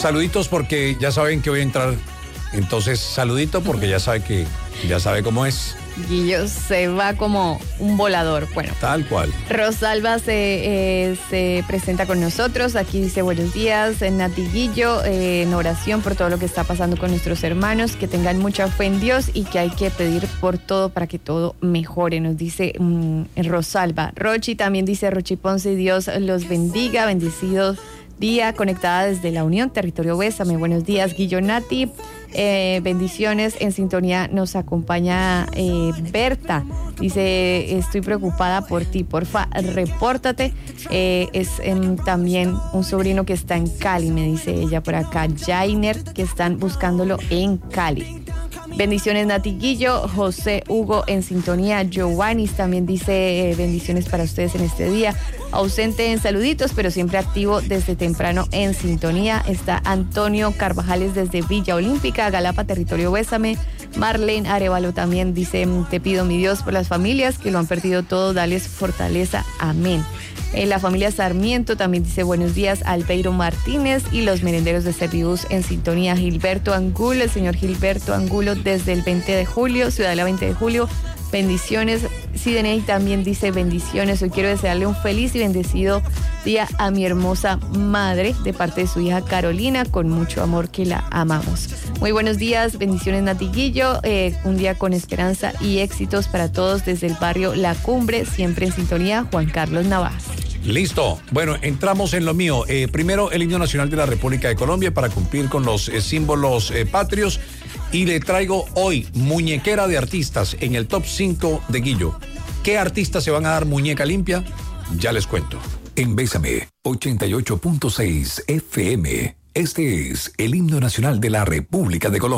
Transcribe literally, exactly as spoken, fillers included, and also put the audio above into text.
saluditos porque ya saben que voy a entrar. Entonces, saludito porque ya sabe que, ya sabe cómo es. Guillo se va como un volador. Bueno, tal cual. Rosalba se, eh, se presenta con nosotros. Aquí dice buenos días, Nati Guillo, eh, en oración por todo lo que está pasando con nuestros hermanos, que tengan mucha fe en Dios y que hay que pedir por todo para que todo mejore, nos dice mmm, Rosalba. Rochi también dice, Rochi Ponce, Dios los bendiga, bendecidos día, conectada desde la Unión, territorio Bésame. Buenos días, Guillo, Nati. Eh, bendiciones, en sintonía nos acompaña eh, Berta, dice, estoy preocupada por ti, porfa, repórtate. Eh, es eh, también un sobrino que está en Cali, me dice ella por acá, Jainer, que están buscándolo en Cali. Bendiciones, Nati Guillo. José Hugo en sintonía. Giovannis también dice eh, bendiciones para ustedes en este día. Ausente en saluditos, pero siempre activo desde temprano en sintonía. Está Antonio Carvajales desde Villa Olímpica, Galapa, territorio Bésame. Marlene Arevalo también dice, te pido mi Dios por las familias que lo han perdido todo, dales fortaleza. Amén. Eh, la familia Sarmiento también dice buenos días, Albeiro Martínez y los merenderos de Servibus en sintonía. Gilberto Angulo, el señor Gilberto Angulo desde el veinte de julio, Ciudadela veinte de julio, bendiciones. Sideney también dice bendiciones, hoy quiero desearle un feliz y bendecido día a mi hermosa madre de parte de su hija Carolina, con mucho amor, que la amamos. Muy buenos días, bendiciones, Nati Guillo, eh, un día con esperanza y éxitos para todos desde el barrio La Cumbre, siempre en sintonía. Juan Carlos Navas. Listo. Bueno, entramos en lo mío. Eh, primero, el himno nacional de la República de Colombia para cumplir con los eh, símbolos eh, patrios. Y le traigo hoy muñequera de artistas en el top cinco de Guillo. ¿Qué artistas se van a dar muñeca limpia? Ya les cuento. En Bésame, ochenta y ocho punto seis F M. Este es el himno nacional de la República de Colombia.